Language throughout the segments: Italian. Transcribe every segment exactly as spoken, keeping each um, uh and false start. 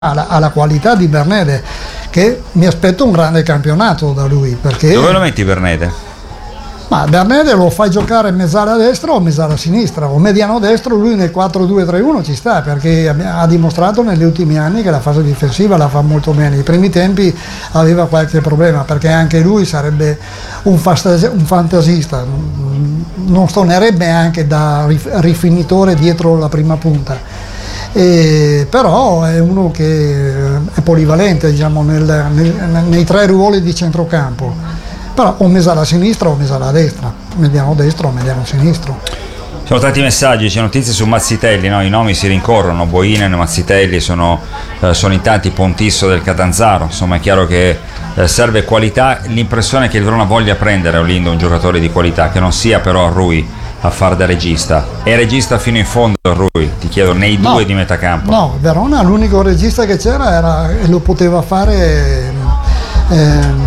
alla, alla qualità di Bernede, che mi aspetto un grande campionato da lui, perché dove lo metti Bernede? Ma Bernede lo fai giocare mezzala a destra o mezzala a sinistra o mediano destro, lui nel quattro due tre uno ci sta, perché ha dimostrato negli ultimi anni che la fase difensiva la fa molto bene. I primi tempi aveva qualche problema, perché anche lui sarebbe un, fastasi- un fantasista, non stonerebbe anche da rifinitore dietro la prima punta. E, però è uno che è polivalente, diciamo, nel, nel, nei tre ruoli di centrocampo. Però o mezzala a sinistra o mezzala a destra, mediano destro o mediano sinistro. Sono tanti messaggi, c'è notizie su Mazzitelli, no? I nomi si rincorrono, Boinen, Mazzitelli, sono, eh, sono in tanti, Pontisso del Catanzaro, insomma è chiaro che eh, serve qualità. L'impressione è che il Verona voglia prendere a Olindo un giocatore di qualità, che non sia però Rui a far da regista. È regista fino in fondo Rui, ti chiedo, nei no, due di metacampo? No, Verona l'unico regista che c'era era, e lo poteva fare eh,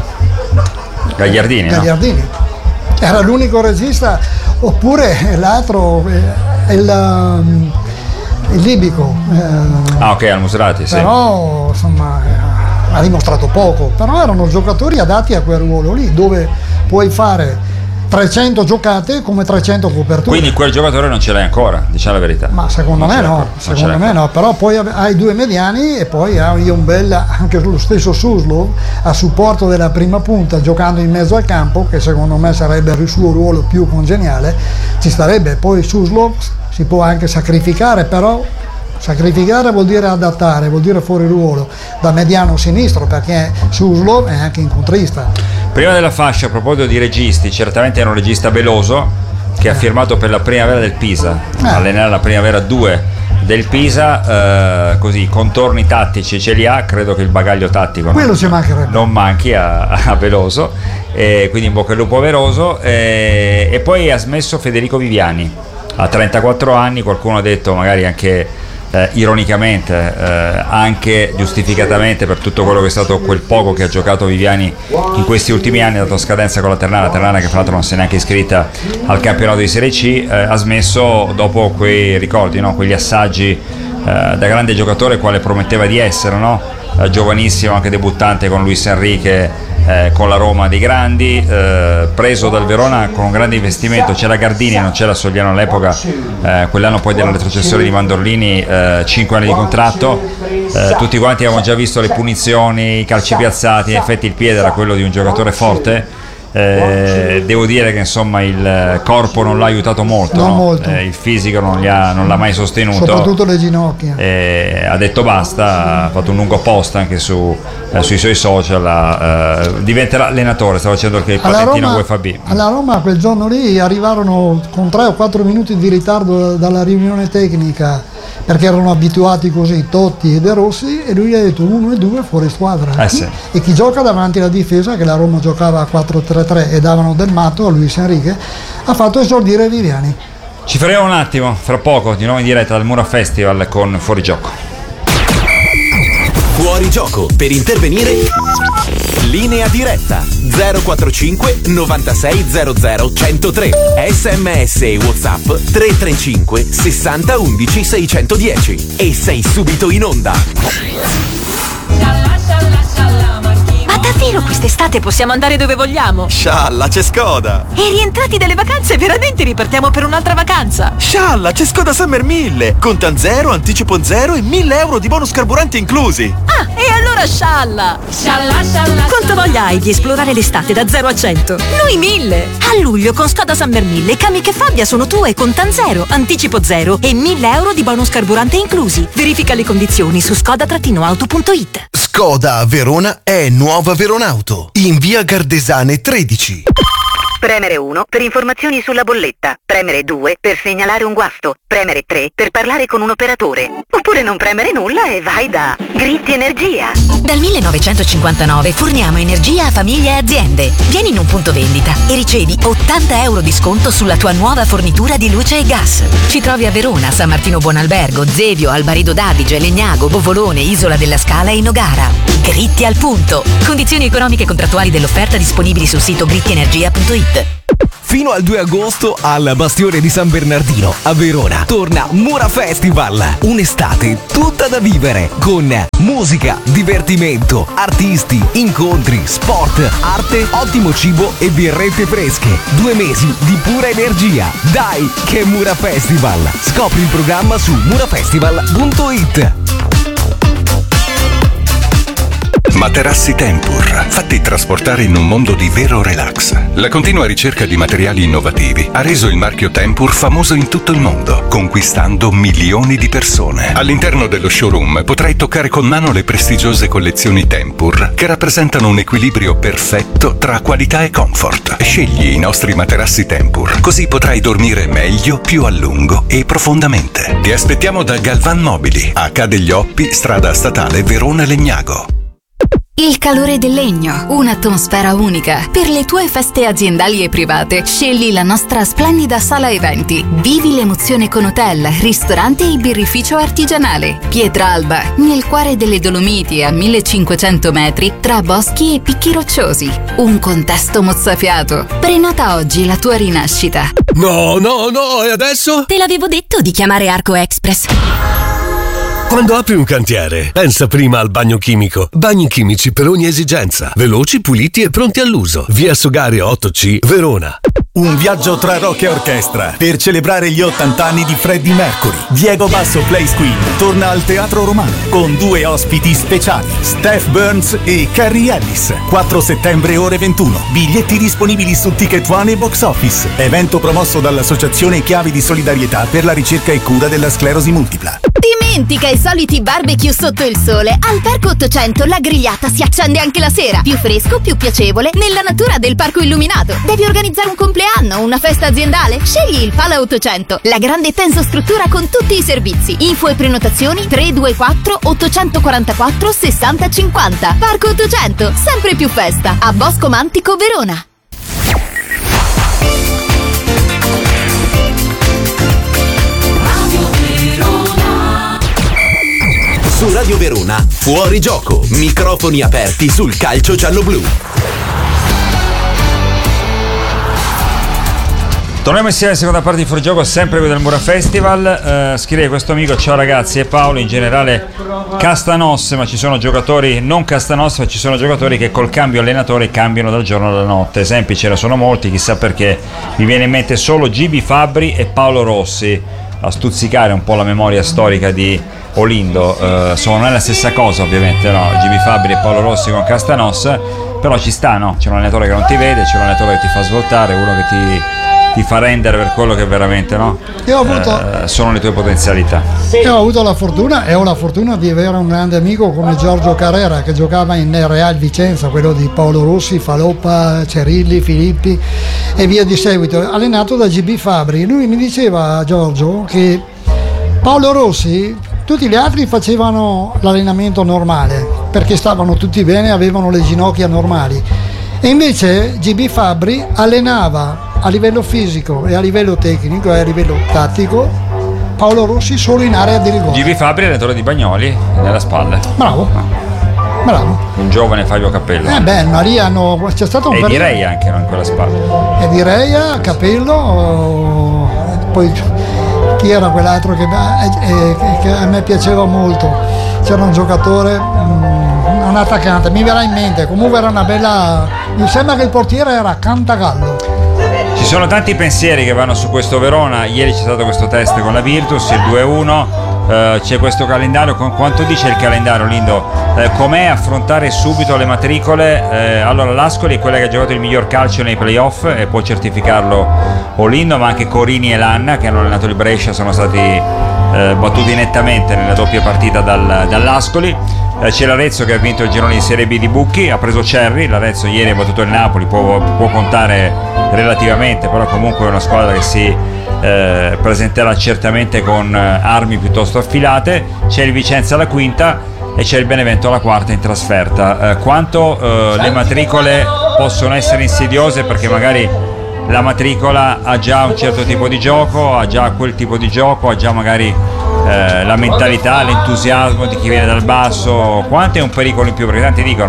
Gagliardini, Gagliardini. No? Era l'unico regista, oppure l'altro è il, il libico. Eh, ah ok, Al-Musrati, sì. Però insomma ha dimostrato poco, però erano giocatori adatti a quel ruolo lì, dove puoi fare trecento giocate come trecento coperture. Quindi quel giocatore non ce l'hai ancora, diciamo la verità. Ma secondo non me no, secondo me no, però poi hai due mediani e poi hai un bel, anche lo stesso Suslov a supporto della prima punta, giocando in mezzo al campo, che secondo me sarebbe il suo ruolo più congeniale, ci starebbe. Poi Suslov si può anche sacrificare, però sacrificare vuol dire adattare, vuol dire fuori ruolo da mediano sinistro, perché Suslov è anche incontrista. Prima della fascia, a proposito di registi, certamente era un regista Beloso che ha firmato per la primavera del Pisa, eh. allenare la primavera due del Pisa, eh, così contorni tattici ce li ha, credo che il bagaglio tattico quello non, ci mancherebbe. non manchi a, a Beloso, eh, quindi in bocca al lupo a Beloso, eh, e poi ha smesso Federico Viviani a trentaquattro anni, qualcuno ha detto magari anche Eh, ironicamente, eh, anche giustificatamente, per tutto quello che è stato quel poco che ha giocato Viviani in questi ultimi anni, dato scadenza con la Ternana, Ternana che fra l'altro non si è neanche iscritta al campionato di Serie C, eh, ha smesso dopo quei ricordi, no? Quegli assaggi eh, da grande giocatore quale prometteva di essere, no? eh, giovanissimo, anche debuttante con Luis Enrique, eh, con la Roma dei grandi, eh, preso dal Verona con un grande investimento. C'era Gardini, non c'era Sogliano all'epoca, eh, quell'anno poi della retrocessione di Mandorlini, eh, cinque anni di contratto, eh, tutti quanti avevamo già visto le punizioni, i calci piazzati, in effetti il piede era quello di un giocatore forte. Eh, devo dire che insomma il corpo non l'ha aiutato molto, non no? molto. Eh, il fisico non, gli ha, non l'ha mai sostenuto, soprattutto le ginocchia. Eh, ha detto basta, ha fatto un lungo post anche su, eh, sui suoi social, eh, diventerà allenatore, sta facendo anche il patentino U E F A B. Alla Roma quel giorno lì arrivarono con tre o quattro minuti di ritardo dalla riunione tecnica, perché erano abituati così Totti e De Rossi, e lui ha detto uno e due fuori squadra, eh sì. E chi gioca davanti alla difesa, che la Roma giocava a quattro tre tre e davano Del Matto a Luis Enrique, ha fatto esordire Viviani. Ci faremo un attimo, fra poco, di nuovo in diretta dal Mura Festival con Fuorigioco. Fuorigioco, per intervenire linea diretta zero quattro cinque novantasei zero zero centotré, sms e WhatsApp tre tre cinque sessanta undici seicentodieci e sei subito in onda. Ma davvero quest'estate possiamo andare dove vogliamo? Scialla, c'è Skoda! E rientrati dalle vacanze veramente ripartiamo per un'altra vacanza? Scialla, c'è Skoda Summer mille! Contan zero, anticipo zero e mille euro di bonus carburante inclusi! Ah, e allora scialla! Scialla, scialla! Quanta voglia hai di esplorare l'estate da zero a cento? Noi mille! A luglio con Skoda Summer mille, Kamiq e Fabia sono tue, contan zero, anticipo zero e mille euro di bonus carburante inclusi. Verifica le condizioni su skoda auto punto it. Skoda a Verona è Nuova Veronauto, in via Gardesane tredici. Premere uno per informazioni sulla bolletta, premere due per segnalare un guasto, premere tre per parlare con un operatore, oppure non premere nulla e vai da Gritti Energia. Dal millenovecentocinquantanove forniamo energia a famiglie e aziende. Vieni in un punto vendita e ricevi ottanta euro di sconto sulla tua nuova fornitura di luce e gas. Ci trovi a Verona, San Martino Buonalbergo, Zevio, Albarido d'Adige, Legnago, Bovolone, Isola della Scala e Nogara. Gritti al punto. Condizioni economiche e contrattuali dell'offerta disponibili sul sito gritti energia punto it. Fino al due agosto al Bastione di San Bernardino a Verona torna Mura Festival, un'estate tutta da vivere con musica, divertimento, artisti, incontri, sport, arte, ottimo cibo e birrette fresche. Due mesi di pura energia. Dai che è Mura Festival! Scopri il programma su murafestival punto it. Materassi Tempur, fatti trasportare in un mondo di vero relax. La continua ricerca di materiali innovativi ha reso il marchio Tempur famoso in tutto il mondo, conquistando milioni di persone. All'interno dello showroom potrai toccare con mano le prestigiose collezioni Tempur, che rappresentano un equilibrio perfetto tra qualità e comfort. Scegli i nostri materassi Tempur, così potrai dormire meglio, più a lungo e profondamente. Ti aspettiamo da Galvan Mobili, H degli Oppi, strada statale Verona Legnago. Il calore del legno, un'atmosfera unica. Per le tue feste aziendali e private, scegli la nostra splendida sala eventi. Vivi l'emozione con hotel, ristorante e birrificio artigianale. Pietralba, nel cuore delle Dolomiti a millecinquecento metri, tra boschi e picchi rocciosi. Un contesto mozzafiato. Prenota oggi la tua rinascita. No, no, no, e adesso? Te l'avevo detto di chiamare Arco Express. Quando apri un cantiere, pensa prima al bagno chimico. Bagni chimici per ogni esigenza. Veloci, puliti e pronti all'uso. Via Sogario otto C, Verona. Un viaggio tra rock e orchestra per celebrare gli ottanta anni di Freddie Mercury. Diego Basso Plays Queen torna al Teatro Romano con due ospiti speciali, Steph Burns e Carrie Ellis. quattro settembre ore ventuno. Biglietti disponibili su Ticket One e Box Office. Evento promosso dall'Associazione Chiavi di Solidarietà per la ricerca e cura della sclerosi multipla. Dimentica i soliti barbecue sotto il sole. Al Parco ottocento la grigliata si accende anche la sera. Più fresco, più piacevole, nella natura del parco illuminato. Devi organizzare un compleanno, una festa aziendale? Scegli il Pala ottocento, la grande tensostruttura con tutti i servizi. Info e prenotazioni tre due quattro ottocentoquarantaquattro sessanta cinquanta. Parco ottocento, sempre più festa. A Bosco Mantico, Verona. Su Radio Verona, Fuori Gioco, microfoni aperti sul calcio giallo-blu. Torniamo insieme alla seconda parte di Fuori Gioco, sempre qui del Mura Festival. Uh, scrive questo amico: ciao ragazzi, e Paolo, in generale Castanos, ma ci sono giocatori non Castanos, ma ci sono giocatori che col cambio allenatore cambiano dal giorno alla notte. Esempi ce ne sono molti, chissà perché. Mi viene in mente solo Gibi Fabbri e Paolo Rossi, a stuzzicare un po' la memoria storica di Olindo. Uh, sono non è la stessa cosa ovviamente, no? Gibi Fabbri e Paolo Rossi con Castanos, però ci sta, no? C'è un allenatore che non ti vede, c'è un allenatore che ti fa svoltare, uno che ti, ti fa rendere per quello che veramente, no? Io ho avuto, uh, sono le tue potenzialità. Io ho avuto la fortuna e ho la fortuna di avere un grande amico come Giorgio Carrera, che giocava in Real Vicenza, quello di Paolo Rossi, Faloppa, Cerilli, Filippi e via di seguito, allenato da Gibi Fabbri. Lui mi diceva, Giorgio, che Paolo Rossi, tutti gli altri facevano l'allenamento normale perché stavano tutti bene, avevano le ginocchia normali, e invece Gibi Fabbri allenava a livello fisico e a livello tecnico e a livello tattico Paolo Rossi solo in area di rigore. Gibi Fabbri, allenatore di Bagnoli, nella spalla. Bravo, bravo. Un giovane Fabio Capello. Eh beh, Maria hanno, c'è stato un e periodo. direi anche no, in quella spalla. E direi a Capello, poi chi era quell'altro che, eh, che a me piaceva molto? C'era un giocatore, um, un attaccante, mi verrà in mente, comunque era una bella, mi sembra che il portiere era Cantagallo. Ci sono tanti pensieri che vanno su questo Verona. Ieri c'è stato questo test con la Virtus, il due a uno, uh, c'è questo calendario. Con quanto dice il calendario, Lindo? Uh, com'è affrontare subito le matricole? Uh, allora l'Ascoli è quella che ha giocato il miglior calcio nei playoff e può certificarlo Olindo, ma anche Corini e Lanna, che hanno allenato il Brescia, sono stati uh, battuti nettamente nella doppia partita dal, dall'Ascoli. Uh, c'è l'Arezzo che ha vinto il girone di Serie B di Bucchi, ha preso Cerri. L'Arezzo ieri ha battuto il Napoli, può, può contare relativamente, però comunque è una squadra che si eh, presenterà certamente con eh, armi piuttosto affilate. C'è il Vicenza alla quinta e c'è il Benevento alla quarta in trasferta. Eh, quanto eh, le matricole possono essere insidiose, perché magari la matricola ha già un certo tipo di gioco, ha già quel tipo di gioco, ha già magari eh, la mentalità, l'entusiasmo di chi viene dal basso. Quanto è un pericolo in più? Perché tanti dicono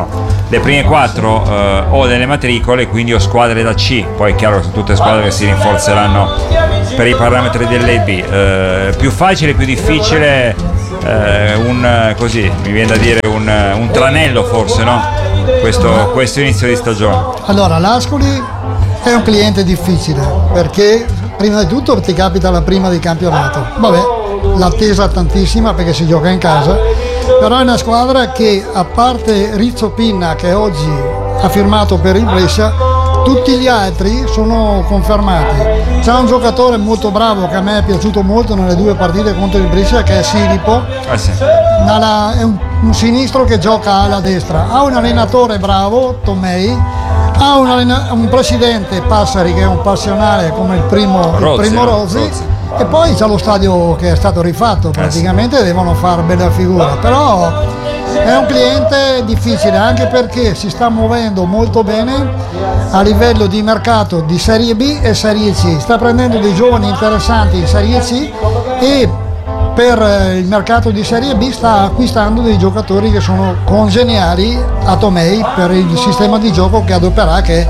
le prime quattro eh, ho delle matricole, quindi ho squadre da C, poi è chiaro che sono tutte squadre che si rinforzeranno per i parametri dell'A B. Eh, più facile, più difficile, eh, un così mi viene da dire un, un tranello forse, no? Questo, questo inizio di stagione. Allora, l'Ascoli è un cliente difficile perché prima di tutto ti capita la prima di campionato. Vabbè, l'attesa tantissima perché si gioca in casa, però è una squadra che, a parte Rizzo Pinna che oggi ha firmato per il Brescia, tutti gli altri sono confermati. C'è un giocatore molto bravo che a me è piaciuto molto nelle due partite contro il Brescia, che è Siripo. Ah, sì. Nella, è un, un sinistro che gioca alla destra, ha un allenatore bravo, Tomei, ha un, allena, un presidente, Passari, che è un passionale come il primo Rozzi, il primo Rozzi, Rozzi. E poi c'è lo stadio che è stato rifatto, praticamente eh sì. Devono fare bella figura, però è un cliente difficile anche perché si sta muovendo molto bene a livello di mercato di Serie B e Serie C, sta prendendo dei giovani interessanti in Serie C e per il mercato di Serie B sta acquistando dei giocatori che sono congeniali a Tomei per il sistema di gioco che adopera, che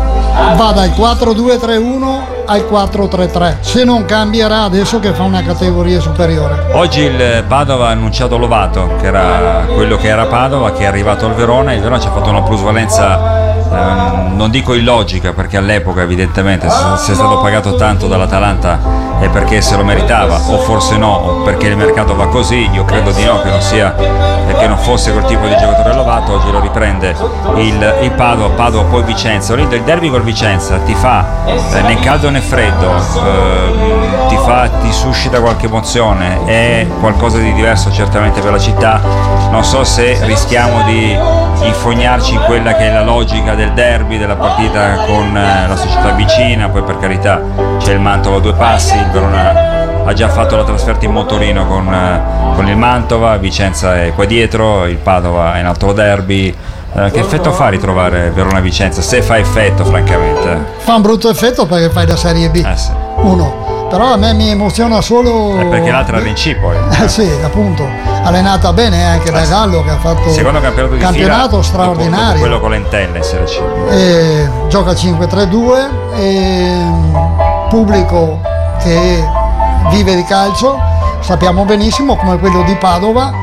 va dal quattro due tre uno al quattro tre tre, se non cambierà adesso che fa una categoria superiore. Oggi il Padova ha annunciato Lovato, che era quello che era Padova, che è arrivato al Verona. Il Verona ci ha fatto una plusvalenza, ehm, non dico illogica, perché all'epoca evidentemente se, se è stato pagato tanto dall'Atalanta è perché se lo meritava, o forse no, o perché il mercato va così. Io credo di no, che non sia perché non fosse quel tipo di giocatore Lovato. Oggi lo riprende il, il Padova, Padova poi Vicenza. Il derby col Vicenza ti fa eh, né caldo né freddo, eh, ti fa, ti suscita qualche emozione, è qualcosa di diverso certamente per la città. Non so se rischiamo di infognarci in quella che è la logica del derby, della partita con eh, la società vicina. Poi per carità c'è il Mantova a due passi, il Verona ha già fatto la trasferta in motorino con, eh, con il Mantova, Vicenza è qua dietro, il Padova è in altro derby. Eh, che effetto fa ritrovare Verona-Vicenza? Se fa effetto, francamente fa un brutto effetto perché fai la Serie B, eh sì. uno, però a me mi emoziona solo eh, perché l'altra era in C poi eh sì, appunto, allenata bene anche da Gallo, che ha fatto secondo campionato di campionato fila, straordinario, dopo, dopo quello con l'Entella in Serie C. E gioca cinque tre due, e pubblico che vive di calcio, sappiamo benissimo, come quello di Padova.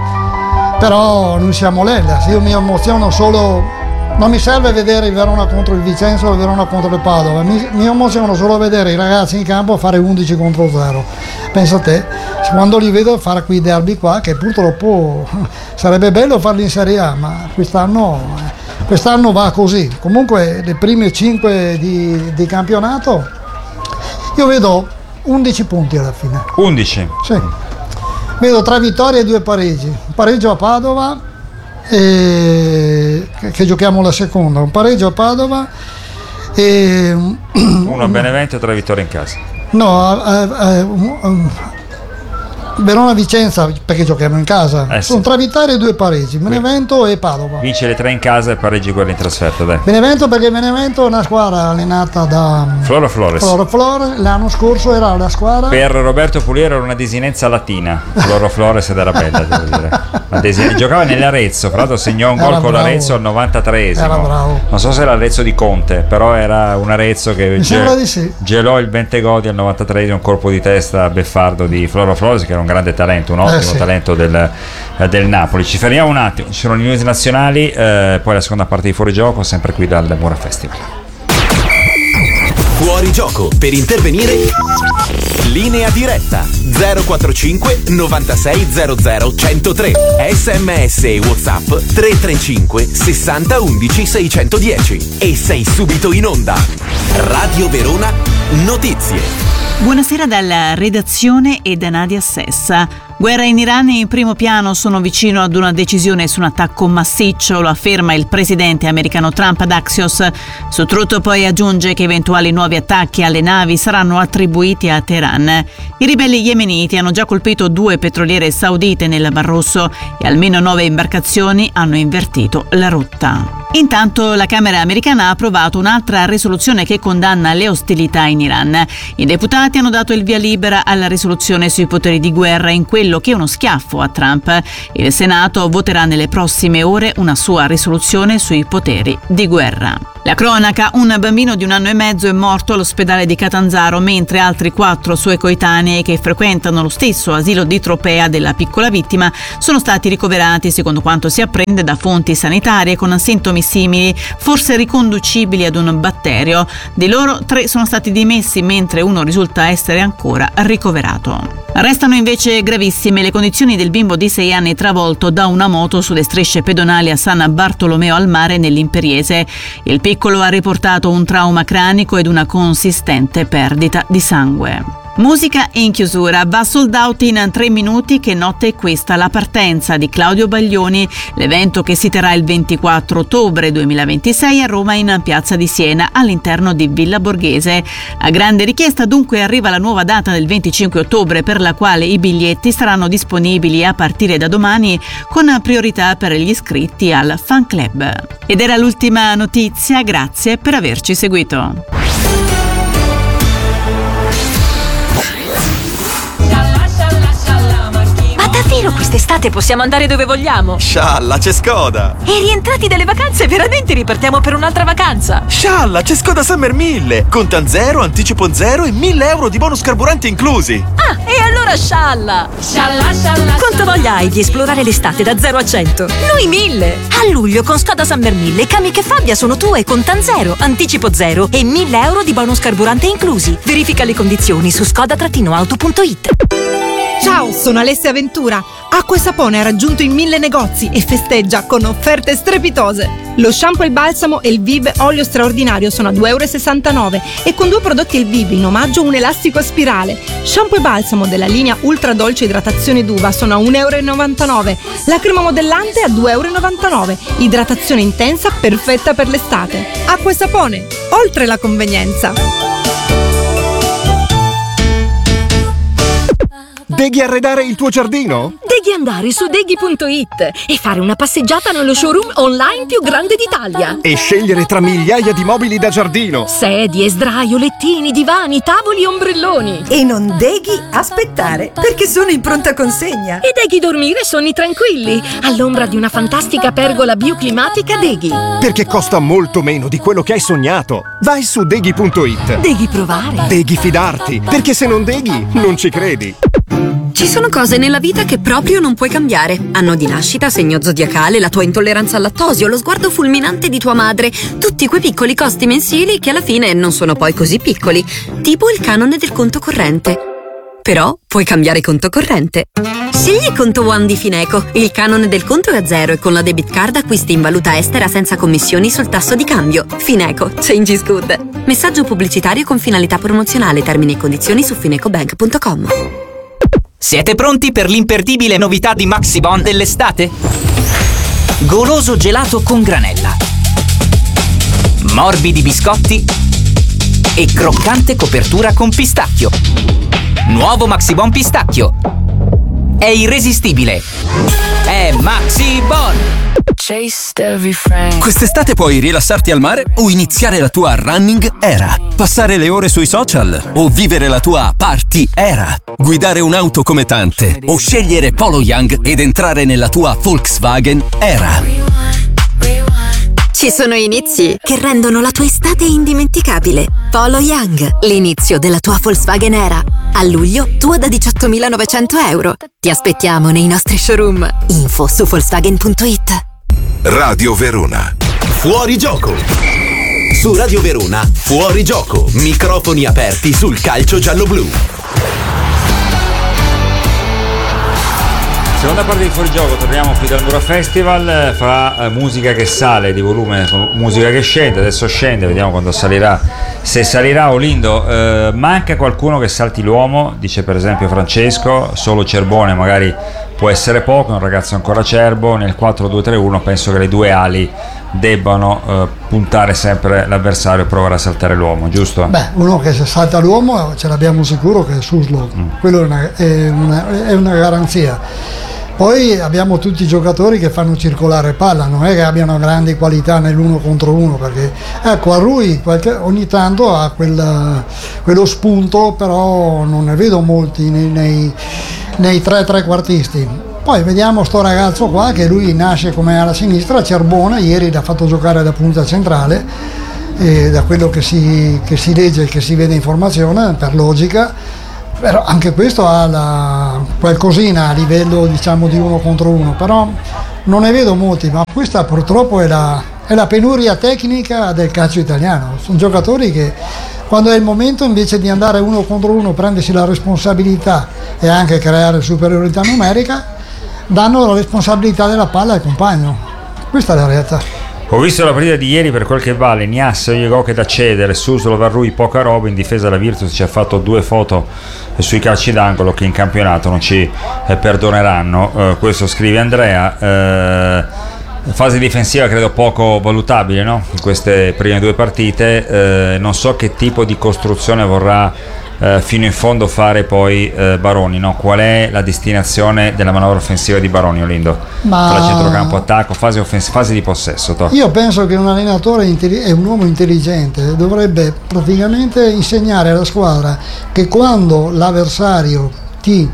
Però noi siamo l'Hellas, io mi emoziono solo, non mi serve vedere il Verona contro il Vicenza o il Verona contro il Padova, mi, mi emoziono solo vedere i ragazzi in campo fare undici contro zero. Pensa a te, quando li vedo fare quei derby qua, che purtroppo sarebbe bello farli in Serie A, ma quest'anno, quest'anno va così. Comunque le prime cinque di, di campionato io vedo undici punti alla fine. undici? Sì. Vedo tre vittorie e due pareggi, un pareggio a Padova, e, che, che giochiamo la seconda, un pareggio a Padova e uno a Benevento e tre vittorie in casa. No, a, a, a, a, Verona-Vicenza perché giochiamo in casa, eh sì. Sono tre vittorie e due pareggi, Benevento e Padova. Vince le tre in casa e pareggi quelle in trasferta, dai. Benevento perché Benevento è una squadra allenata da Floro Flores. Floro Flores, l'anno scorso era la squadra. Per Roberto Puliero era una desinenza latina, Floro Flores, ed era bella, devo dire. Una desin... Giocava nell'Arezzo, fra l'altro segnò un gol con l'Arezzo al novantatreesimo. Era bravo. Non so se era l'Arezzo di Conte, però era un Arezzo che ge... di sì. gelò il Bentegodi al novantatreesimo, un colpo di testa beffardo di Floro Flores, che era un grande talento, un ottimo eh sì. talento del, del Napoli. Ci fermiamo un attimo, ci sono le news nazionali, eh, poi la seconda parte di Fuorigioco, sempre qui dal Mura Festival. Fuorigioco, per intervenire linea diretta zero quattro cinque novantasei zero zero centotré, sms e WhatsApp tre tre cinque sessanta undici seicentodieci e sei subito in onda. Radio Verona Notizie. Buonasera dalla redazione e da Nadia Sessa. Guerra in Iran e in primo piano, sono vicino ad una decisione su un attacco massiccio, lo afferma il presidente americano Trump ad Axios. Su Truth poi aggiunge che eventuali nuovi attacchi alle navi saranno attribuiti a Teheran. I ribelli yemeniti hanno già colpito due petroliere saudite nel Mar Rosso e almeno nove imbarcazioni hanno invertito la rotta. Intanto la Camera americana ha approvato un'altra risoluzione che condanna le ostilità in Iran. I deputati hanno dato il via libera alla risoluzione sui poteri di guerra in quello che è uno schiaffo a Trump. Il Senato voterà nelle prossime ore una sua risoluzione sui poteri di guerra. La cronaca: un bambino di un anno e mezzo è morto all'ospedale di Catanzaro, mentre altri quattro suoi coetanei che frequentano lo stesso asilo di Tropea della piccola vittima sono stati ricoverati, secondo quanto si apprende da fonti sanitarie, con sintomi simili, forse riconducibili ad un batterio. Di loro tre sono stati dimessi, mentre uno risulta essere ancora ricoverato. Restano invece gravissime le condizioni del bimbo di sei anni travolto da una moto sulle strisce pedonali a San Bartolomeo al Mare nell'Imperiese. Il piccolo ha riportato un trauma cranico ed una consistente perdita di sangue. Musica in chiusura, va sold out in tre minuti. Che notte è questa? La partenza di Claudio Baglioni, l'evento che si terrà il ventiquattro ottobre duemilaventisei a Roma in Piazza di Siena all'interno di Villa Borghese. A grande richiesta dunque arriva la nuova data del venticinque ottobre, per la quale i biglietti saranno disponibili a partire da domani con priorità per gli iscritti al fan club. Ed era l'ultima notizia, grazie per averci seguito. Davvero quest'estate possiamo andare dove vogliamo? Scialla, c'è Skoda! E rientrati dalle vacanze, veramente ripartiamo per un'altra vacanza? Scialla, c'è Skoda Summer mille! Contan zero, anticipo zero e mille euro di bonus carburante inclusi! Ah, e allora scialla! Scialla, scialla! Quanto voglia hai di esplorare l'estate da zero a cento? Noi mille! A luglio con Skoda Summer mille, Cami che Fabbia sono tue, contan zero, anticipo zero e mille euro di bonus carburante inclusi. Verifica le condizioni su skoda auto punto it. Ciao, sono Alessia Ventura. Acqua e Sapone ha raggiunto i mille negozi e festeggia con offerte strepitose. Lo shampoo e il balsamo e il Viv olio straordinario sono a due e sessantanove euro e con due prodotti il Viv in omaggio un elastico a spirale. Shampoo e balsamo della linea ultra dolce idratazione d'uva sono a un e novantanove euro. La crema modellante a due e novantanove euro. Idratazione intensa perfetta per l'estate. Acqua e Sapone, oltre la convenienza. Devi arredare il tuo giardino? Devi andare su deghi punto it e fare una passeggiata nello showroom online più grande d'Italia. E scegliere tra migliaia di mobili da giardino. Sedie, sdraio, lettini, divani, tavoli e ombrelloni. E non deghi aspettare, perché sono in pronta consegna. E deghi dormire sonni tranquilli, all'ombra di una fantastica pergola bioclimatica Deghi. Perché costa molto meno di quello che hai sognato. Vai su deghi punto it. Devi provare. Devi fidarti, perché se non deghi, non ci credi. Ci sono cose nella vita che proprio non puoi cambiare. Anno di nascita, segno zodiacale, la tua intolleranza al lattosio, lo sguardo fulminante di tua madre. Tutti quei piccoli costi mensili che alla fine non sono poi così piccoli. Tipo il canone del conto corrente. Però puoi cambiare conto corrente. Scegli Conto One di Fineco. Il canone del conto è a zero e con la debit card acquisti in valuta estera senza commissioni sul tasso di cambio. Fineco. Change is good. Messaggio pubblicitario con finalità promozionale. Termini e condizioni su finecobank punto com. Siete pronti per l'imperdibile novità di Maxibon dell'estate? Goloso gelato con granella, morbidi biscotti e croccante copertura con pistacchio. Nuovo Maxibon pistacchio. È irresistibile. È Maxibon! Quest'estate puoi rilassarti al mare o iniziare la tua running era, passare le ore sui social o vivere la tua party era, guidare un'auto come tante o scegliere Polo Young ed entrare nella tua Volkswagen era. Ci sono inizi che rendono la tua estate indimenticabile. Polo Young, l'inizio della tua Volkswagen era. A luglio, tua da diciottomilanovecento euro. Ti aspettiamo nei nostri showroom. Info su volkswagen punto it. Radio Verona. Fuori gioco. Su Radio Verona, Fuori gioco. Microfoni aperti sul calcio giallo-blu. Seconda parte di Fuorigioco, torniamo qui dal Mura Festival, fra musica che sale di volume, musica che scende, adesso scende, vediamo quando salirà, se salirà. Olindo, eh, manca qualcuno che salti l'uomo, dice per esempio Francesco, solo Cerbone magari può essere poco, un ragazzo ancora acerbo, nel quattro due tre uno penso che le due ali debbano eh, puntare sempre l'avversario e provare a saltare l'uomo, giusto? Beh, uno che se salta l'uomo ce l'abbiamo sicuro che è Suslov, mm. quello è una, è, una, è una garanzia. Poi abbiamo tutti i giocatori che fanno circolare palla, non è che abbiano grandi qualità nell'uno contro uno, perché ecco a Rui qualche, ogni tanto ha quel, quello spunto, però non ne vedo molti nei, nei, nei tre trequartisti. Poi vediamo sto ragazzo qua che lui nasce come alla sinistra, Cerbona, ieri l'ha fatto giocare da punta centrale, e da quello che si, che si legge e che si vede in formazione, per logica. Però anche questo ha la, qualcosina a livello diciamo di uno contro uno, però non ne vedo molti, ma questa purtroppo è la, è la penuria tecnica del calcio italiano. Sono giocatori che quando è il momento, invece di andare uno contro uno, prendersi la responsabilità e anche creare superiorità numerica, danno la responsabilità della palla al compagno. Questa è la realtà. Ho visto la partita di ieri, per quel che vale, Nias, Oyegoke da cedere, Suslo, Varrui, poca roba. In difesa la Virtus ci ha fatto due foto sui calci d'angolo che in campionato non ci eh, perdoneranno, eh, questo scrive Andrea. eh, fase difensiva credo poco valutabile, no? In queste prime due partite, eh, non so che tipo di costruzione vorrà Uh, fino in fondo fare poi uh, Baroni, no? Qual è la destinazione della manovra offensiva di Baroni, Olindo? Ma... tra centrocampo, attacco, fase, offens- fase di possesso, to. Io penso che un allenatore intelli- è un uomo intelligente, dovrebbe praticamente insegnare alla squadra che quando l'avversario ti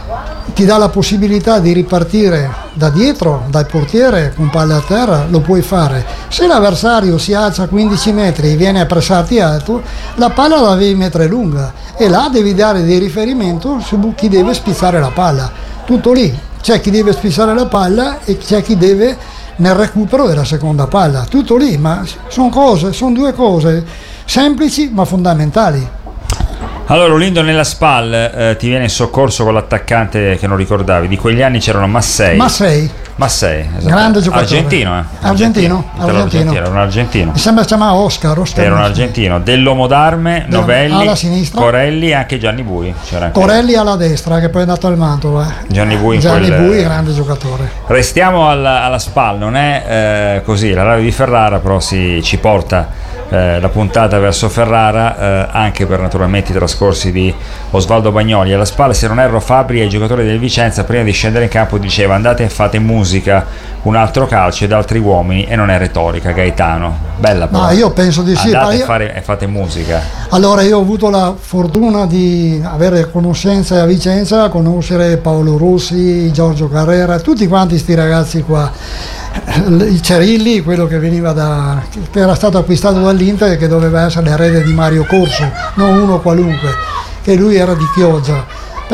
ti dà la possibilità di ripartire da dietro, dal portiere, con palla a terra, lo puoi fare. Se l'avversario si alza quindici metri e viene a pressarti alto, la palla la devi mettere lunga e là devi dare dei riferimenti su chi deve spizzare la palla. Tutto lì, c'è chi deve spizzare la palla e c'è chi deve nel recupero della seconda palla. Tutto lì, ma sono cose, sono due cose semplici ma fondamentali. Allora, Olindo, nella S P A L eh, ti viene in soccorso con l'attaccante che non ricordavi. Di quegli anni c'erano Massei. Massei. Massei, esatto. Grande giocatore. Argentino, eh. Argentino. Argentino. Era un argentino. Mi sembra si chiama Oscar. Oscar Era un argentino. Dell'Uomo d'Arme, Del- Novelli, alla sinistra. Corelli e anche Gianni Bui. C'era anche Corelli alla destra, che poi è andato al Mantova. Gianni Bui in Gianni quel- Bui, grande giocatore. Restiamo alla, alla S P A L, non è eh, così, la radio di Ferrara però si, ci porta eh, la puntata verso Ferrara, eh, anche per naturalmente i trascorsi di Osvaldo Bagnoli. Alla S P A L, se non erro, Fabri ai giocatori del Vicenza prima di scendere in campo diceva: andate e fate musica, un altro calcio ed altri uomini, e non è retorica. Gaetano, bella però. Ma io penso di sì. Andate ma e, io- fare, e fate musica. Allora, io ho avuto la fortuna di avere conoscenze a Vicenza, conoscere Paolo Rossi, Giorgio Carrera, tutti quanti sti ragazzi qua. Il Cerilli, quello che veniva da che era stato acquistato dall'Inter e che doveva essere l'erede di Mario Corso, non uno qualunque, che lui era di Chioggia.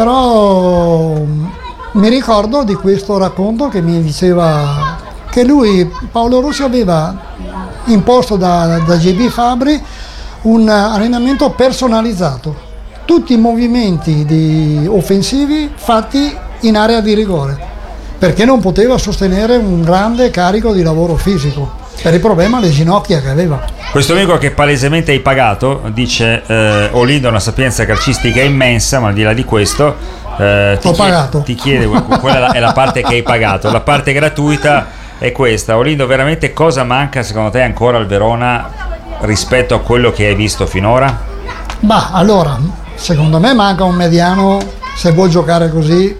Però mh, mi ricordo di questo racconto che mi diceva che lui, Paolo Rossi, aveva imposto da, da J B Fabri un allenamento personalizzato, tutti i movimenti di offensivi fatti in area di rigore, perché non poteva sostenere un grande carico di lavoro fisico per il problema alle ginocchia che aveva. Questo amico che palesemente hai pagato dice: eh, Olindo ha una sapienza calcistica immensa, ma al di là di questo eh, ti, Ho chiede, pagato. ti chiede, quella è la, è la parte che hai pagato, la parte gratuita è questa. Olindo, veramente cosa manca secondo te ancora al Verona rispetto a quello che hai visto finora? Ma allora, secondo me manca un mediano, se vuoi giocare così,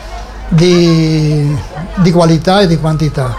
di, di qualità e di quantità,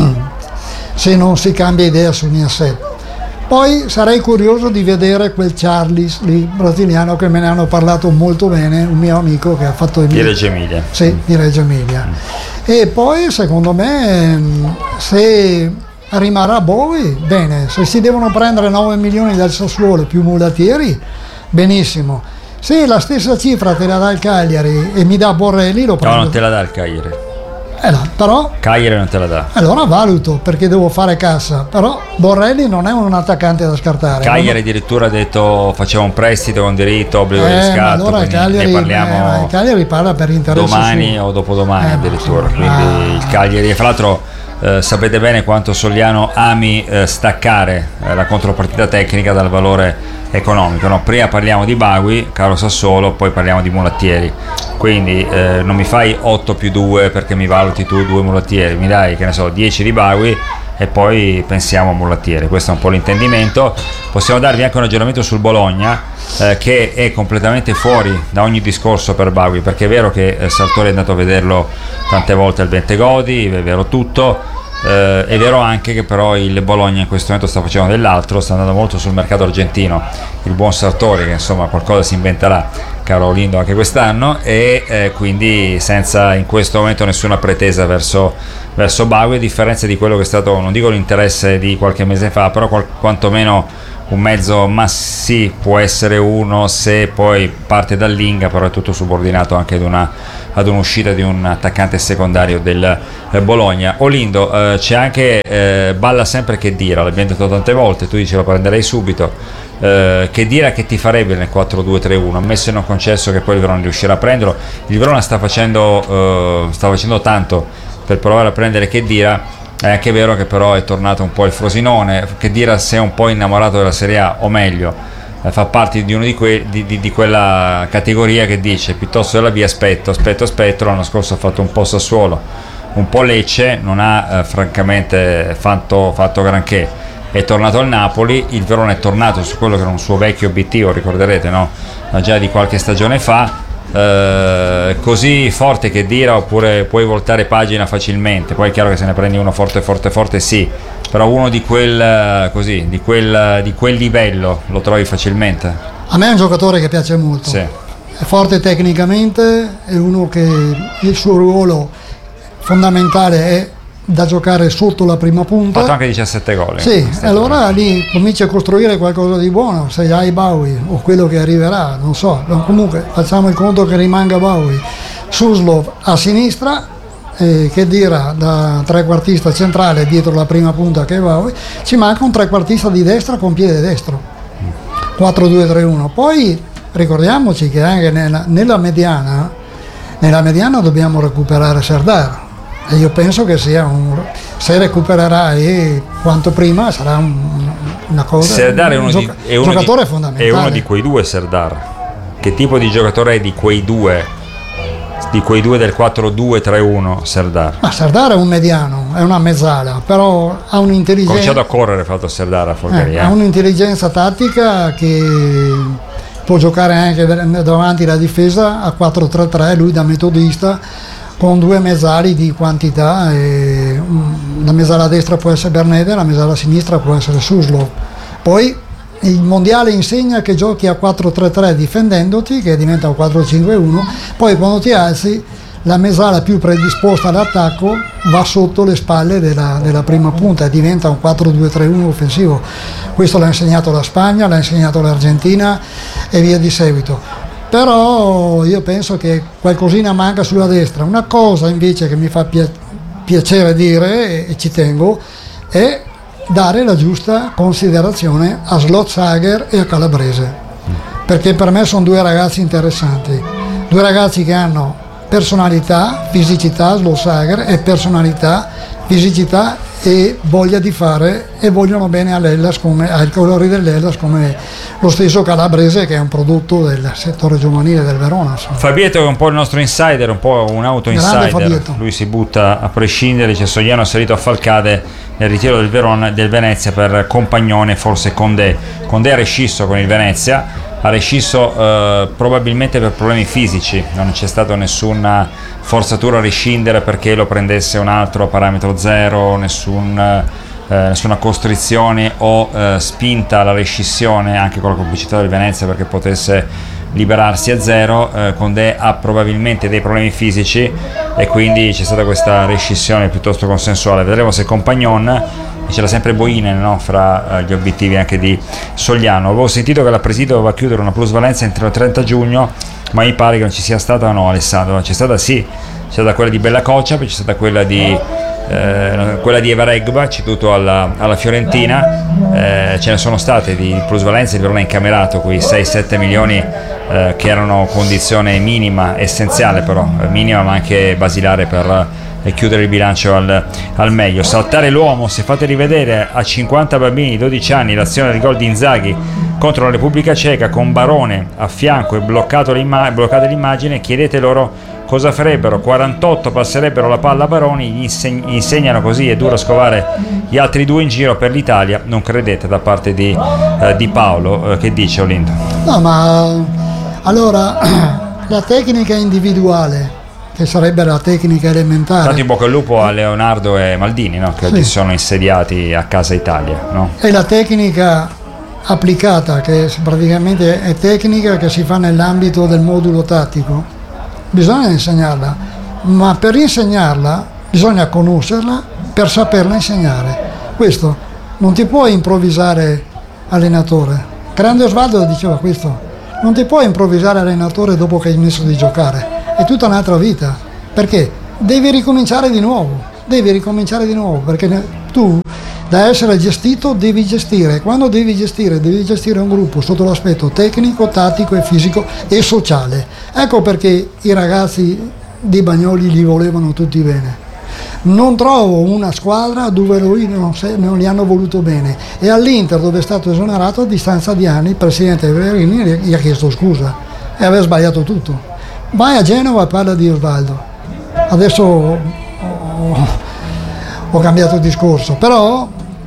se non si cambia idea su Niasset. Poi sarei curioso di vedere quel Charles lì, brasiliano, che me ne hanno parlato molto bene, un mio amico che ha fatto il Di mio... Reggio Emilia. Sì, di Reggio Emilia. E poi secondo me, se rimarrà Bowie, bene. Se si devono prendere nove milioni dal Sassuolo più mulattieri, benissimo. Se la stessa cifra te la dà il Cagliari e mi dà Borrelli, lo prendo. No, non te la dà il Cagliari. Eh no, però Cagliari non te la dà. allora valuto, perché devo fare cassa. Però Borrelli non è un attaccante da scartare. Cagliari addirittura ha detto faceva un prestito con diritto, obbligo di Eh, ma riscatto, allora il quindi Cagliari, ne parliamo eh, ma il Cagliari parla per interesse domani suo. o dopodomani Eh, ma addirittura. sì, Quindi ah. il Cagliari, e fra l'altro eh, sapete bene quanto Sogliano ami eh, staccare eh, la contropartita tecnica dal valore economico, no? Prima parliamo di Bagui, caro Sassuolo, poi parliamo di mulattieri, quindi eh, non mi fai otto più due perché mi valuti tu due mulattieri, mi dai, che ne so, dieci di Bagui e poi pensiamo a Mulattieri. Questo è un po' l'intendimento. Possiamo darvi anche un aggiornamento sul Bologna, eh, che è completamente fuori da ogni discorso per Bagui, perché è vero che eh, Sartori è andato a vederlo tante volte al Bentegodi, è vero tutto. Eh, è vero anche che però il Bologna in questo momento sta facendo dell'altro, sta andando molto sul mercato argentino, il buon Sartori, che insomma qualcosa si inventerà, caro Lindo, anche quest'anno, e eh, quindi senza in questo momento nessuna pretesa verso, verso Bagui, a differenza di quello che è stato, non dico l'interesse di qualche mese fa, però qual- quantomeno un mezzo, ma sì, può essere uno se poi parte dall'Inga, però è tutto subordinato anche ad una ad un'uscita di un attaccante secondario del eh, Bologna. Olindo, eh, c'è anche eh, balla sempre Khedira, l'abbiamo detto tante volte, tu dici lo prenderei subito. eh, Khedira che ti farebbe nel quattro due tre uno, ammesso e non concesso che poi il Verona riuscirà a prenderlo. Il Verona sta facendo eh, sta facendo tanto per provare a prendere Khedira. È anche vero che però è tornato un po' il Frosinone. Khedira si è un po' innamorato della Serie A, o meglio, fa parte di uno di, que- di, di, di quella categoria che dice piuttosto della via aspetto, aspetto, aspetto. L'anno scorso ha fatto un po' Sassuolo, un po' Lecce, non ha eh, francamente fatto, fatto granché. È tornato al Napoli, il Verona è tornato su quello che era un suo vecchio obiettivo, ricorderete, no? Già di qualche stagione fa. Eh, così forte che Khedira, oppure puoi voltare pagina facilmente? Poi è chiaro che se ne prendi uno forte forte forte sì, però uno di quel così di quel, di quel livello lo trovi facilmente? A me è un giocatore che piace molto, sì. È forte tecnicamente, è uno che il suo ruolo fondamentale è da giocare sotto la prima punta. Ha fatto anche diciassette gol. Sì, e allora lì cominci a costruire qualcosa di buono, se hai Bowie o quello che arriverà, non so, comunque facciamo il conto che rimanga Bowie, Suslov a sinistra, eh, Khedira da trequartista centrale dietro la prima punta che è Bowie, ci manca un trequartista di destra con piede destro, quattro due tre uno. Poi ricordiamoci che anche nella, nella mediana nella mediana dobbiamo recuperare Serdar. E io penso che sia un, se recupererai quanto prima sarà un, una cosa. Serdar è uno, un gioca- di, è uno giocatore di, fondamentale. È uno di quei due Serdar. Che tipo di giocatore è di quei due? Di quei due del quattro due tre uno Serdar? Ma Serdar è un mediano, è una mezzala, però ha un'intelligenza. Ha cominciato a correre fatto Serdar a Folgaria. Eh, ha un'intelligenza tattica che può giocare anche davanti alla difesa a quattro tre tre, lui da metodista, con due mezzali di quantità, e la mezzala a destra può essere Bernede, la mezzala a sinistra può essere Suslov. Poi il mondiale insegna che giochi a quattro tre tre difendendoti, che diventa un quattro cinque uno, poi quando ti alzi la mezzala più predisposta all'attacco va sotto le spalle della, della prima punta e diventa un quattro due tre uno offensivo. Questo l'ha insegnato la Spagna, l'ha insegnato l'Argentina e via di seguito. Però io penso che qualcosina manca sulla destra. Una cosa invece che mi fa pi- piacere dire, e, e ci tengo, è dare la giusta considerazione a Slotsager e a Calabrese, perché per me sono due ragazzi interessanti, due ragazzi che hanno personalità, fisicità, Slotsager, e personalità, fisicità e voglia di fare, e vogliono bene all'Hellas, come ai colori dell'Hellas, come lo stesso Calabrese, che è un prodotto del settore giovanile del Verona, insomma. Fabietto è un po' il nostro insider, un po' un auto insider, lui si butta a prescindere, c'è Sogliano salito a Falcade nel ritiro del Verona, del Venezia per Compagnone, forse Condé. Condé ha rescisso con il Venezia, ha rescisso eh, probabilmente per problemi fisici, non c'è stata nessuna forzatura a rescindere perché lo prendesse un altro a parametro zero, nessun, eh, nessuna costrizione o eh, spinta alla rescissione anche con la complicità del Venezia perché potesse liberarsi a zero. eh, Condé ha probabilmente dei problemi fisici e quindi c'è stata questa rescissione piuttosto consensuale. Vedremo se Compagnon, c'era sempre Boinen, no? Fra uh, gli obiettivi anche di Sogliano. Avevo sentito che la Presidio doveva chiudere una plusvalenza entro il trenta giugno, ma mi pare che non ci sia stata, no Alessandro? C'è stata sì, c'è stata quella di Bella Coccia, poi c'è stata quella di eh, quella di Evaregba, ceduto alla, alla Fiorentina. Eh, ce ne sono state di plusvalenze, il Verona ha incamerato quei sei sette milioni eh, che erano condizione minima, essenziale però, eh, minima ma anche basilare per e chiudere il bilancio al, al meglio. Saltare l'uomo, se fate rivedere a cinquanta bambini di dodici anni l'azione del gol di Inzaghi contro la Repubblica Ceca con Barone a fianco e bloccato l'imma- bloccate l'immagine, chiedete loro cosa farebbero? quarantotto passerebbero la palla a Baroni, gli inseg- gli insegnano così, è duro scovare gli altri due in giro per l'Italia, non credete, da parte di, eh, di Paolo. Eh, che dice Olindo? No, ma allora la tecnica individuale, che sarebbe la tecnica elementare. Tanto in bocca al lupo a Leonardo e Maldini, no? Che Sì. oggi sono insediati a Casa Italia, no? È la tecnica applicata, che praticamente è tecnica che si fa nell'ambito del modulo tattico. Bisogna insegnarla, ma per insegnarla bisogna conoscerla per saperla insegnare. Questo non ti puoi improvvisare allenatore. Grande Osvaldo diceva questo: non ti puoi improvvisare allenatore dopo che hai smesso di giocare. È tutta un'altra vita, perché devi ricominciare di nuovo, devi ricominciare di nuovo, perché tu da essere gestito devi gestire, quando devi gestire, devi gestire un gruppo sotto l'aspetto tecnico, tattico e fisico e sociale. Ecco perché i ragazzi di Bagnoli li volevano tutti bene. Non trovo una squadra dove lui non, se, non li hanno voluto bene, e all'Inter, dove è stato esonerato a distanza di anni, il presidente Verini gli ha chiesto scusa e aveva sbagliato tutto. Vai a Genova e parla di Osvaldo. Adesso ho, ho cambiato discorso, però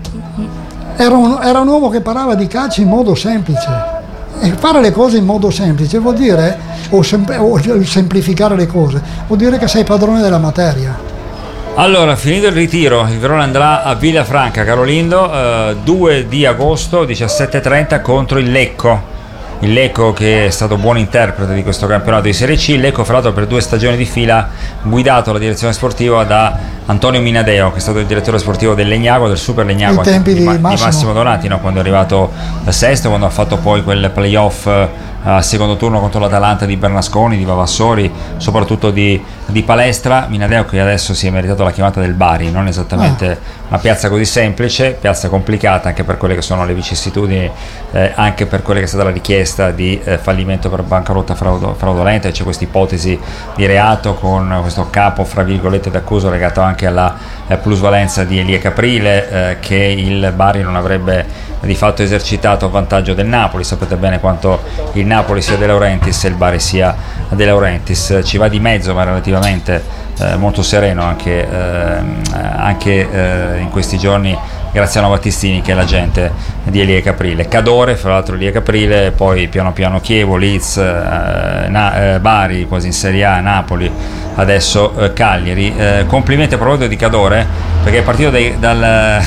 era un, era un uomo che parlava di calcio in modo semplice, e fare le cose in modo semplice vuol dire, o, sem- o semplificare le cose, vuol dire che sei padrone della materia. Allora, finito il ritiro, il Verona andrà a Villafranca, Carolindo, eh, due di agosto, diciassette e trenta contro il Lecco. Il Lecco, che è stato buon interprete di questo campionato di Serie C. Il Lecco, fra l'altro, per due stagioni di fila guidato la direzione sportiva da Antonio Minadeo, che è stato il direttore sportivo del Legnago, del Super Legnago, ai tempi di, di, Ma- di Massimo. Massimo Donati, no? Quando è arrivato sesto, quando ha fatto poi quel playoff al secondo turno contro l'Atalanta di Bernasconi, di Vavassori, soprattutto di, di Palestra. Minadeo, che adesso si è meritato la chiamata del Bari, non esattamente ah. una piazza così semplice, piazza complicata anche per quelle che sono le vicissitudini, eh, anche per quelle che è stata la richiesta di eh, fallimento per bancarotta fraudo, fraudolenta. C'è questa ipotesi di reato con questo capo, fra virgolette, d'accusa legato anche alla eh, plusvalenza di Elia Caprile, eh, che il Bari non avrebbe di fatto esercitato a vantaggio del Napoli. Sapete bene quanto il Napoli sia De Laurentiis e il Bari sia De Laurentiis. Ci va di mezzo, ma relativamente eh, molto sereno anche, eh, anche eh, in questi giorni Graziano Battistini, che è l'agente di Elia Caprile. Cadore, fra l'altro Elia Caprile, poi piano piano Chievo, Leeds, eh, Na- eh, Bari quasi in Serie A, Napoli, adesso eh, Cagliari. Eh, complimenti a proposito di Cadore, perché è partito dai, dal,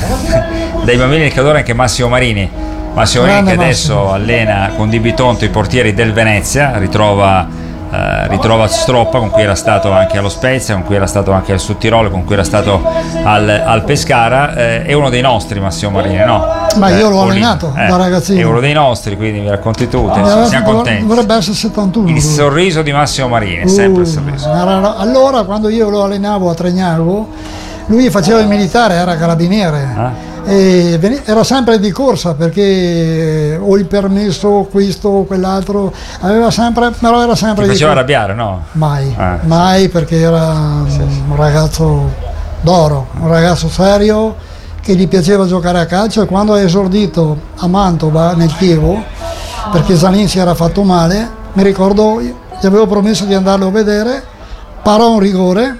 dai bambini del Cadore anche Massimo Marini. Massimo Marini, che adesso Massimo. allena con Di Bitonto i portieri del Venezia, ritrova Uh, ritrova Stroppa, con cui era stato anche allo Spezia, con cui era stato anche al Sudtirolo, con cui era stato al, al Pescara. Eh, è uno dei nostri Massimo Marini, no? Ma io eh, l'ho allenato eh, da ragazzino. È uno dei nostri, quindi mi racconti tu, te, Ah, siamo contenti. Dovrebbe essere settantuno. Il lui. sorriso di Massimo Marini, sempre uh, il sorriso. Era, allora, quando io lo allenavo a Tregnago, lui faceva il militare, era carabiniere. Ah. E era sempre di corsa, perché o il permesso, questo o quell'altro, aveva sempre, però era sempre Ti di faceva corsa. arrabbiare, no? Mai, ah, mai, sì. Perché era sì, sì. un ragazzo d'oro, un ragazzo serio che gli piaceva giocare a calcio, e quando è esordito a Mantova nel Chievo, perché Zalin si era fatto male, mi ricordo, gli avevo promesso di andarlo a vedere, parò un rigore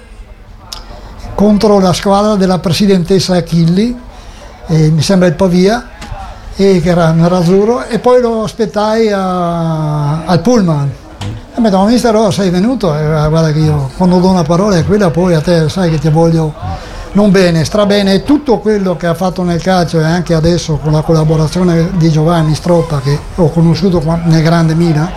contro la squadra della presidentessa Achilli, e mi sembra il Pavia, e che era nerazzurro, e poi lo aspettai a, al pullman e mi ha detto: mister, oh, sei venuto? E, guarda che io quando do una parola è quella, poi a te sai che ti voglio non bene, strabene, e tutto quello che ha fatto nel calcio, e anche adesso con la collaborazione di Giovanni Stroppa, che ho conosciuto nel Grande Milan,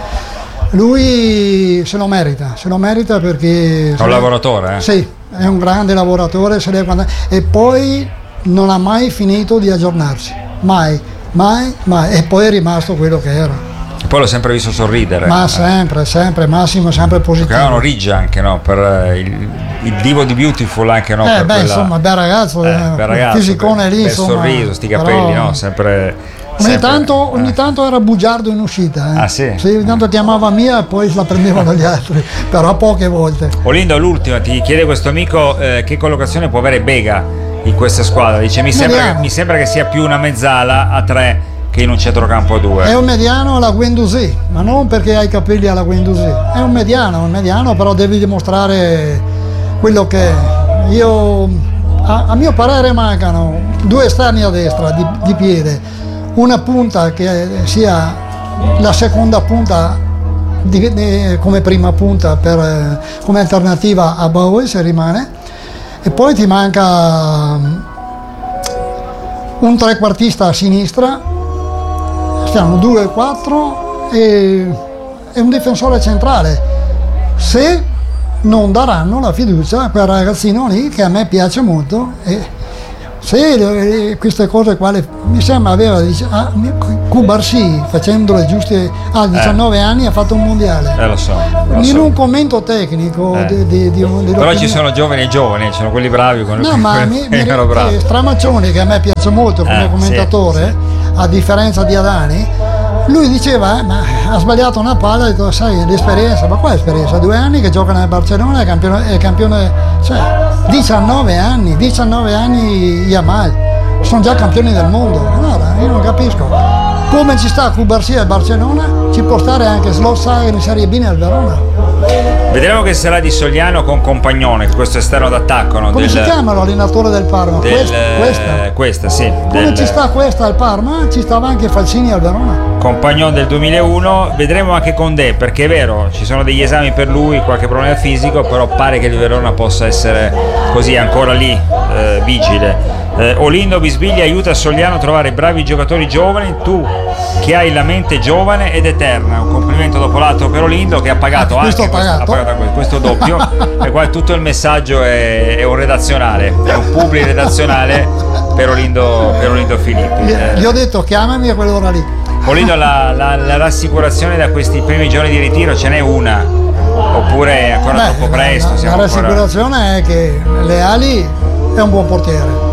lui se lo merita, se lo merita perché... È un lavoratore, eh? Sì, è un grande lavoratore, se le... e poi non ha mai finito di aggiornarsi, mai, mai, mai, e poi è rimasto quello che era. E poi l'ho sempre visto sorridere. Ma sempre, sempre, Massimo, sempre positivo. Avevano Riggia anche, no? Per il, il divo di Beautiful anche, no? Eh, per beh, quella... insomma, bel ragazzo, eh, bel ragazzo, fisicone lì, bel insomma. sorriso, sti capelli, però... no? Sempre... Ogni, sempre... tanto, ogni tanto era bugiardo in uscita, eh. Ah, sì? Sì, ogni tanto chiamava mia e poi la prendevano gli altri, però poche volte. Olindo, l'ultima, ti chiede questo amico eh, che collocazione può avere Bega in questa squadra. Dice: mi sembra, che, mi sembra che sia più una mezzala a tre che in un centrocampo a due. È un mediano alla Guendouzi, ma non perché ha i capelli alla Guendouzi, è un mediano, un mediano, però devi dimostrare quello che è. Io, a, a mio parere mancano due esterni a destra di, di piede, una punta che sia la seconda punta di, di, come prima punta per, come alternativa a Bowie se rimane, e poi ti manca un trequartista a sinistra, stiamo due quattro e, e un difensore centrale, se non daranno la fiducia a quel ragazzino lì che a me piace molto, e se queste cose qua le, mi sembra aveva ah, Cubarsì facendo le giuste a diciannove eh. anni ha fatto un mondiale, eh, lo so, lo in so. un commento tecnico eh. di, di, di, di però ci sono giovani e giovani, ci sono quelli bravi con no, ma mi, mi, bravi. Stramaccioni, che a me piace molto come eh, commentatore, sì, sì. A differenza di Adani, lui diceva eh, ma ha sbagliato una palla, ha detto sai l'esperienza, ma quale esperienza? Due anni che gioca nel Barcellona, è campione, è campione, cioè diciannove anni, diciannove anni Yamal, sono già campioni del mondo. Allora io non capisco come ci sta Cubarsì al Barcellona, ci può stare anche Slotsager in Serie B nel Verona. Vedremo che sarà di Sogliano con Compagnone, questo esterno d'attacco, no? Come del, si chiama l'allenatore del Parma? Del, questa, questa? Questa, sì. Come del, ci sta questa al Parma, ci stava anche Falcini al Verona. Compagnone del duemilauno, vedremo anche Condé, perché è vero, ci sono degli esami per lui, qualche problema fisico, però pare che il Verona possa essere così ancora lì, eh, vigile. Eh, Olindo Bisbigli aiuta Sogliano a trovare bravi giocatori giovani, tu che hai la mente giovane ed eterna. Un complimento dopo l'altro per Olindo, che ha pagato anche questo, questo, ha pagato questo doppio e qua tutto il messaggio è, è un redazionale, è un publi redazionale per Olindo, per Olindo Filippi. Gli, gli ho detto chiamami a quell'ora lì. Olindo, la, la, la rassicurazione da questi primi giorni di ritiro ce n'è una? Oppure è ancora Beh, troppo presto? La, siamo la rassicurazione ancora... è che Leali è un buon portiere,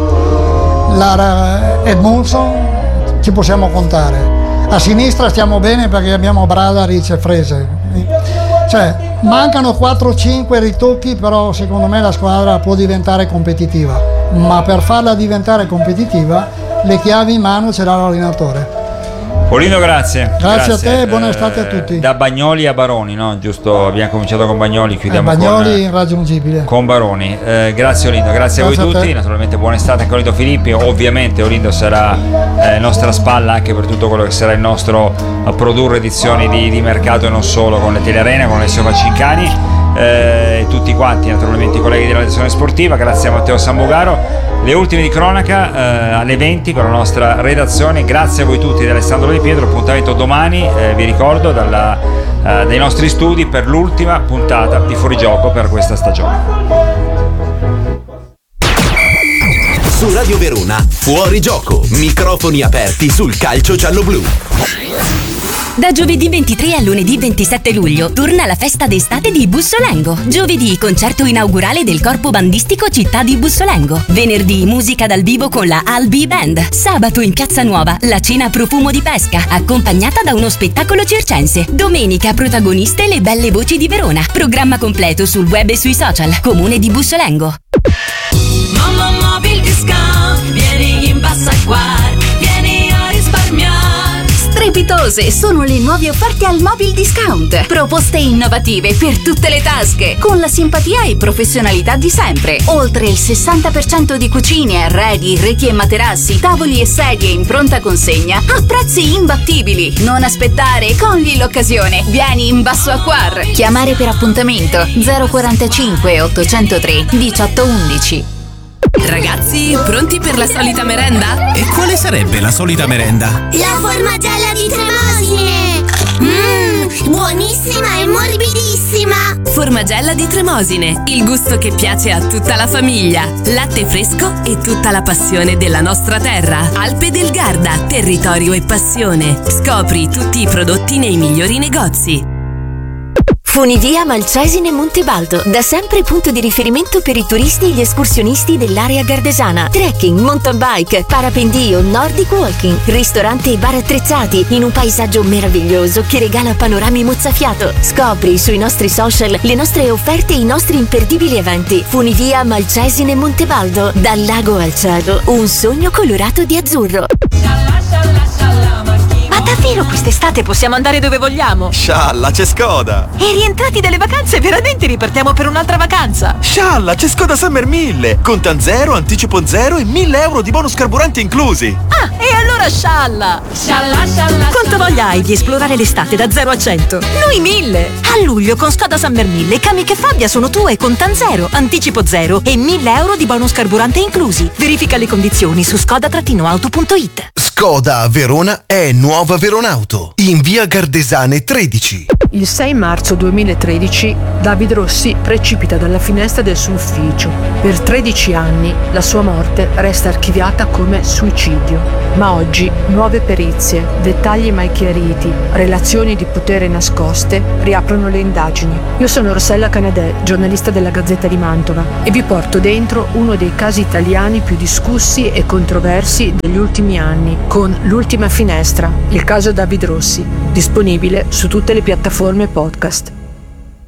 la Edmundson ci possiamo contare, a sinistra stiamo bene perché abbiamo Bradaric e Frese, cioè mancano quattro cinque ritocchi, però secondo me la squadra può diventare competitiva, ma per farla diventare competitiva le chiavi in mano ce l'ha l'allenatore. Olindo, grazie. Grazie, grazie a te e buona estate a tutti. Da Bagnoli a Baroni, no? Giusto, abbiamo cominciato con Bagnoli, chiudiamo eh, Bagnoli con, irraggiungibile. Con Baroni. Eh, grazie Olindo, grazie, grazie a voi a tutti. Naturalmente buona estate anche a Olindo Filippi. Ovviamente Olindo sarà eh, nostra spalla anche per tutto quello che sarà il nostro a produrre edizioni di, di mercato e non solo, con le Telerene, con Alessio Facincani. Eh, tutti quanti, naturalmente i colleghi della redazione sportiva, grazie a Matteo Sambogaro. Le ultime di cronaca eh, alle venti con la nostra redazione. Grazie a voi tutti di Alessandro Di Pietro. Appuntamento domani, eh, vi ricordo, dalla, eh, dai nostri studi per l'ultima puntata di Fuorigioco per questa stagione. Su Radio Verona, Fuorigioco, microfoni aperti sul calcio giallo-blu. Da giovedì ventitré a lunedì ventisette luglio torna la festa d'estate di Bussolengo. Giovedì concerto inaugurale del corpo bandistico Città di Bussolengo. Venerdì musica dal vivo con la Albi Band. Sabato in Piazza Nuova la cena a profumo di pesca accompagnata da uno spettacolo circense. Domenica protagoniste le belle voci di Verona. Programma completo sul web e sui social. Comune di Bussolengo. Mamma Mobil Discount, vieni in Bassa Acquar, vieni a risparmiare. Strepitose sono le nuove offerte al Mobil Discount. Proposte innovative per tutte le tasche, con la simpatia e professionalità di sempre. Oltre il sessanta per cento di cucine, arredi, reti e materassi, tavoli e sedie in pronta consegna a prezzi imbattibili. Non aspettare, cogli l'occasione. Vieni in Basso Acquar. Chiamare per appuntamento zero quarantacinque ottocentotre diciotto undici. Ragazzi, pronti per la solita merenda? E quale sarebbe la solita merenda? La formagella di Tremosine! Mmm, buonissima e morbidissima! Formagella di Tremosine, il gusto che piace a tutta la famiglia. Latte fresco e tutta la passione della nostra terra. Alpe del Garda, territorio e passione. Scopri tutti i prodotti nei migliori negozi. Funivia Malcesine Montebaldo, da sempre punto di riferimento per i turisti e gli escursionisti dell'area gardesana. Trekking, mountain bike, parapendio, nordic walking, ristorante e bar attrezzati in un paesaggio meraviglioso che regala panorami mozzafiato. Scopri sui nostri social le nostre offerte e i nostri imperdibili eventi. Funivia Malcesine Montebaldo, dal lago al cielo, un sogno colorato di azzurro. Scialla, scialla, scialla, Davvero quest'estate possiamo andare dove vogliamo? Scialla, c'è Skoda! E rientrati dalle vacanze veramente ripartiamo per un'altra vacanza! Scialla, c'è Skoda Summer mille! Contan zero, anticipo zero e mille euro di bonus carburante inclusi! Ah, e allora scialla! Scialla, scialla! Quanto voglia hai di esplorare l'estate da zero a cento? Noi mille! A luglio con Skoda Summer mille Kamiq e Fabia sono tue con Contan zero, anticipo zero e mille euro di bonus carburante inclusi. Verifica le condizioni su skoda auto punto it. Skoda a Verona è Nuova Veronauto, in via Gardesane tredici. Il sei marzo duemilatredici David Rossi precipita dalla finestra del suo ufficio. Per tredici anni la sua morte resta archiviata come suicidio. Ma oggi nuove perizie, dettagli mai chiariti, relazioni di potere nascoste riaprono le indagini. Io sono Rossella Canadè, giornalista della Gazzetta di Mantova, e vi porto dentro uno dei casi italiani più discussi e controversi degli ultimi anni, con L'ultima finestra, il caso David Rossi, disponibile su tutte le piattaforme podcast.